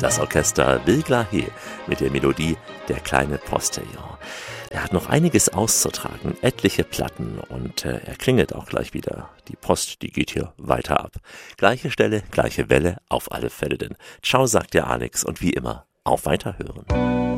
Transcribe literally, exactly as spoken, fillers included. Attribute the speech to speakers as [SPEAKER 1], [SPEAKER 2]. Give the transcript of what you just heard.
[SPEAKER 1] Das Orchester Wilgla-Hee mit der Melodie Der kleine Postillon. Er hat noch einiges auszutragen, etliche Platten und äh, er klingelt auch gleich wieder. Die Post, die geht hier weiter ab. Gleiche Stelle, gleiche Welle, auf alle Fälle denn. Ciao, sagt der Alex und wie immer, auf Weiterhören.